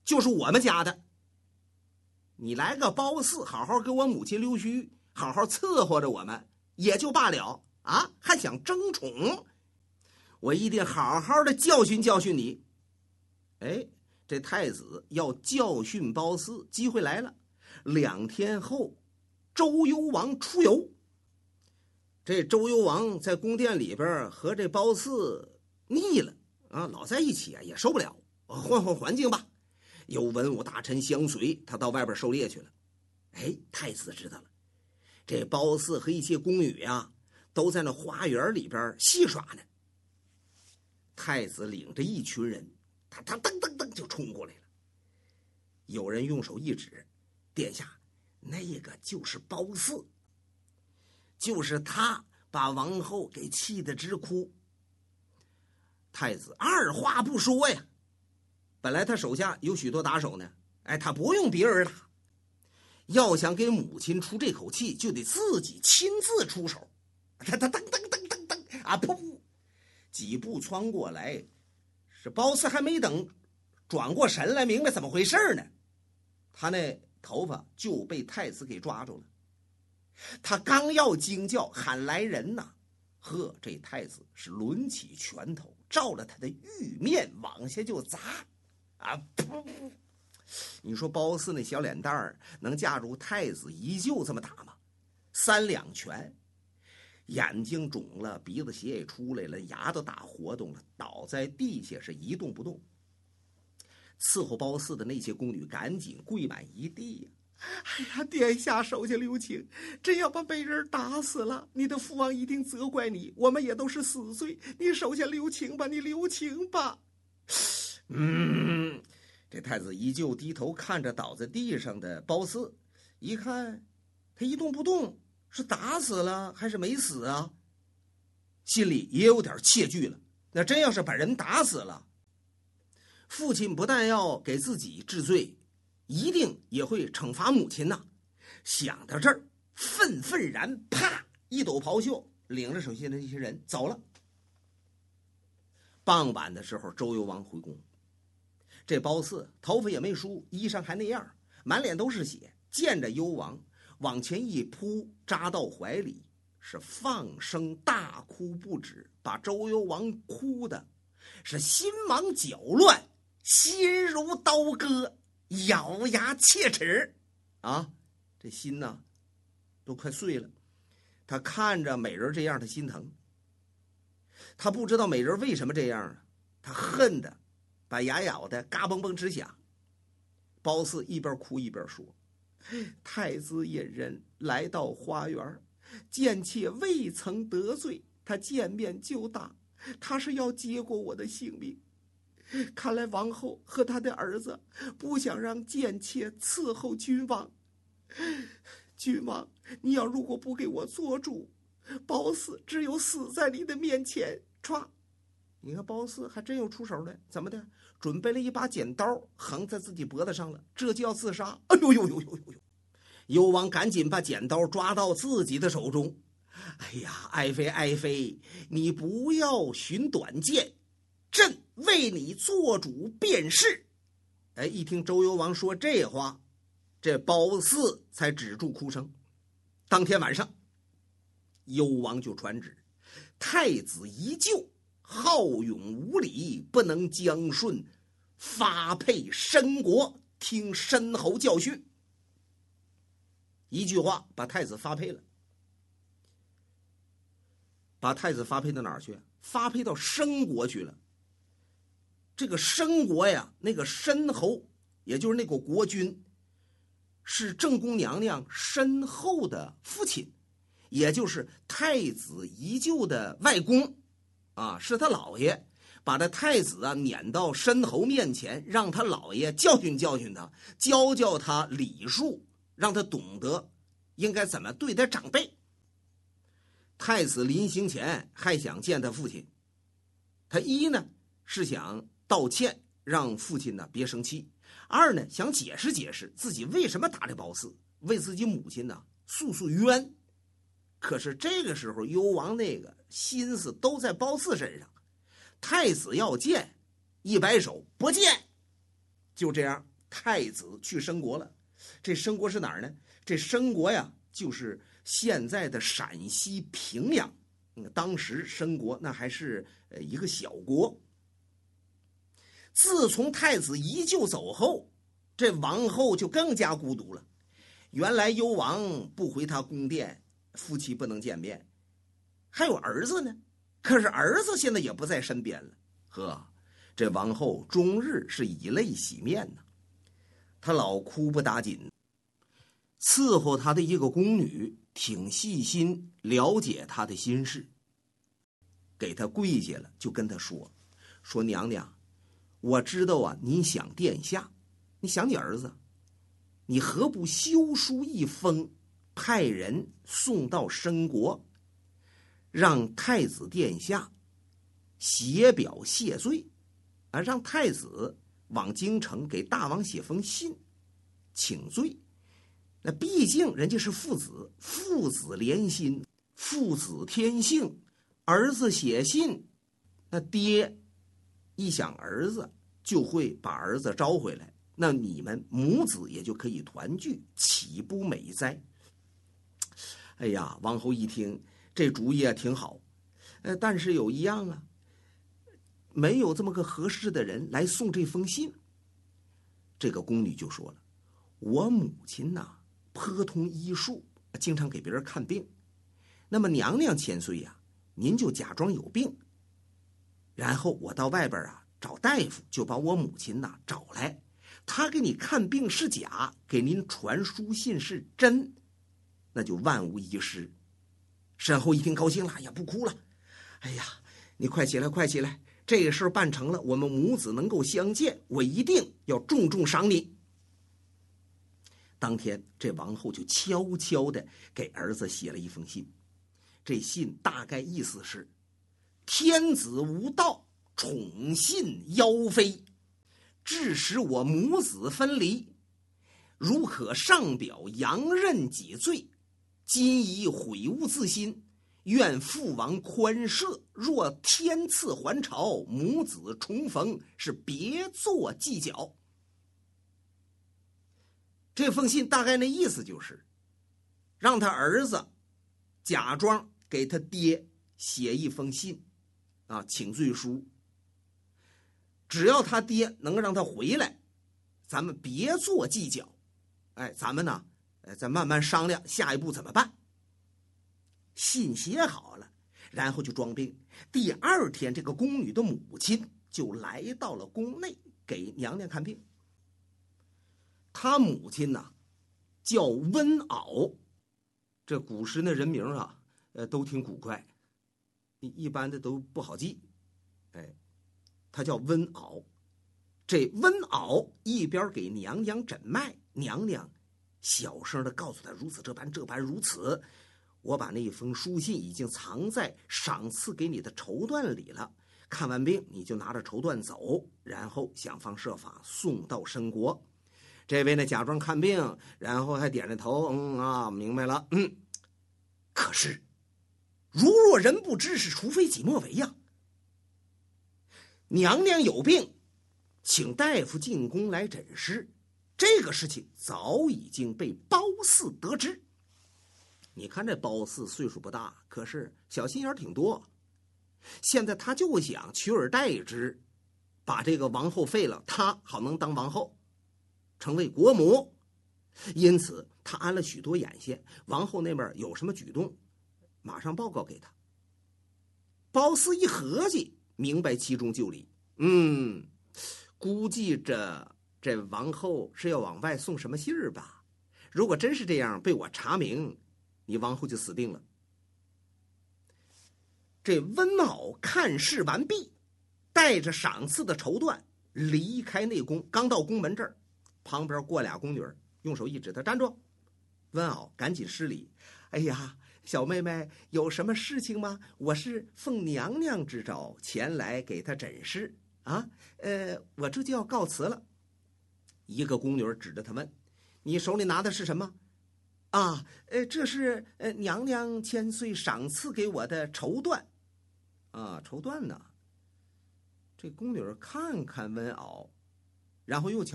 就是我们家的。你来个褒姒，好好给我母亲溜须，好好伺候着我们也就罢了啊，还想争宠？我一定好好的教训教训你。哎，这太子要教训褒姒，机会来了。2天后，周幽王出游。这周幽王在宫殿里边和这褒姒腻了啊，老在一起啊也受不了，换换环境吧。有文武大臣相随，他到外边狩猎去了。哎，太子知道了，这褒姒和一些宫女啊，都在那花园里边戏耍呢。太子领着一群人，他噔噔噔就冲过来了。有人用手一指，殿下，那个就是褒姒，就是他把王后给气得直哭。太子二话不说呀，本来他手下有许多打手呢，哎，他不用别人打，要想给母亲出这口气，就得自己亲自出手。他噔噔噔噔噔啊，噗，几步窜过来，是褒姒还没等转过神来明白怎么回事呢，他那头发就被太子给抓住了。他刚要惊叫喊来人呐，呵，这太子是抡起拳头照着他的玉面往下就砸啊！噗！你说褒姒那小脸蛋儿能架住太子依旧这么打吗？3两拳，眼睛肿了，鼻子血也出来了，牙都打活动了，倒在地下是一动不动。伺候褒姒的那些宫女赶紧跪满一地呀！哎呀，殿下手下留情，真要把美人打死了，你的父王一定责怪你，我们也都是死罪，你手下留情吧，你留情吧。这太子依旧低头看着倒在地上的褒姒，一看他一动不动，是打死了还是没死啊？心里也有点怯惧了。那真要是把人打死了，父亲不但要给自己治罪，一定也会惩罚母亲呐。想到这儿，愤愤然，啪一抖袍袖，领着手下的一些人走了。傍晚的时候，周幽王回宫，这褒姒头发也没梳，衣裳还那样，满脸都是血，见着幽王往前一扑，扎到怀里，是放声大哭不止，把周幽王哭的是心忙脚乱，心如刀割，咬牙切齿啊！这心呢都快碎了。他看着美人这样，他心疼。他不知道美人为什么这样啊，他恨得把牙咬得嘎嘣嘣直响。褒姒一边哭一边说：太子引人来到花园，贱妾未曾得罪，他见面就打，他是要结果我的性命。看来王后和他的儿子不想让贱妾伺候君王。君王，你要如果不给我做主，褒姒只有死在你的面前。歘，你看褒姒还真有出手了，怎么的？准备了一把剪刀横在自己脖子上了，这就要自杀。哎呦呦呦呦呦！幽王赶紧把剪刀抓到自己的手中。哎呀，爱妃爱妃，你不要寻短见，朕为你做主便是。哎，一听周幽王说这话，这褒姒才止住哭声。当天晚上，幽王就传旨，太子依旧好勇无礼，不能将顺，发配申国，听申侯教训。一句话把太子发配了。把太子发配到哪儿去？发配到申国去了。这个申国呀，那个申侯，也就是那个国君，是正宫娘娘申后的父亲，也就是太子依旧的外公啊，是他姥爷。把这太子啊撵到申侯面前，让他姥爷教训教训他，教教他礼数，让他懂得应该怎么对待长辈。太子临行前还想见他父亲，他一呢是想道歉，让父亲呢别生气；二呢想解释解释自己为什么打这褒姒，为自己母亲呢诉诉冤。可是这个时候幽王那个心思都在褒姒身上，太子要见，一摆手不见，就这样太子去申国了。这申国是哪儿呢？这申国呀，就是现在的陕西平阳。当时申国那还是一个小国。自从太子一舅走后，这王后就更加孤独了。原来幽王不回他宫殿，夫妻不能见面，还有儿子呢，可是儿子现在也不在身边了。呵，这王后终日是以泪洗面呢，她老哭不打紧。伺候她的一个宫女挺细心，了解她的心事，给她跪下了，就跟她说娘娘，我知道啊，你想殿下，你想你儿子，你何不修书一封，派人送到申国，让太子殿下写表谢罪，让太子往京城给大王写封信请罪。那毕竟人家是父子，父子连心，父子天性，儿子写信，那爹一想儿子就会把儿子招回来，那你们母子也就可以团聚，岂不美哉？哎呀，王后一听这主意啊挺好，但是有一样啊，没有这么个合适的人来送这封信。这个宫女就说了，我母亲呐，颇通医术，经常给别人看病。那么娘娘千岁呀，您就假装有病，然后我到外边啊找大夫，就把我母亲呐找来，他给你看病是假，给您传书信是真，那就万无一失。沈后一听高兴了，呀，不哭了，哎呀，你快起来，快起来，这个事办成了，我们母子能够相见，我一定要重重赏你。当天这王后就悄悄地给儿子写了一封信，这信大概意思是，天子无道，宠信妖妃，致使我母子分离，如可上表扬任己罪，今已悔悟自新，愿父王宽赦，若天赐还朝，母子重逢，是别作计较。这封信大概那意思就是，让他儿子假装给他爹写一封信啊，请罪书，只要他爹能让他回来，咱们别做计较，咱们呢再慢慢商量下一步怎么办。信写好了，然后就装病。第二天这个宫女的母亲就来到了宫内给娘娘看病。他母亲呢叫温媪，这古时那人名啊都挺古怪，一般的都不好记。他叫温媪。这温媪一边给娘娘诊脉，娘娘小声的告诉他如此这般，这般如此，我把那封书信已经藏在赏赐给你的绸缎里了，看完病你就拿着绸缎走，然后想方设法送到申国。这位呢假装看病，然后还点着头，明白了。可是如若人不知，是除非己莫为呀。娘娘有病，请大夫进宫来诊尸，这个事情早已经被褒姒得知。你看这褒姒岁数不大，可是小心眼挺多。现在他就想取而代之，把这个王后废了，他好能当王后，成为国母。因此他安了许多眼线，王后那边有什么举动，马上报告给他。褒姒一合计，明白其中就理，估计这王后是要往外送什么信儿吧？如果真是这样，被我查明，你王后就死定了。这温媪看事完毕，带着赏赐的绸缎离开内宫，刚到宫门这儿，旁边过俩宫女，用手一指，他站住。温媪赶紧施礼，哎呀，小妹妹有什么事情吗？我是奉娘娘之召前来给她诊尸啊，我这就要告辞了。一个宫女指着他问，你手里拿的是什么？这是娘娘千岁赏赐给我的绸缎。绸缎呢？这宫女看看温媪，然后又瞧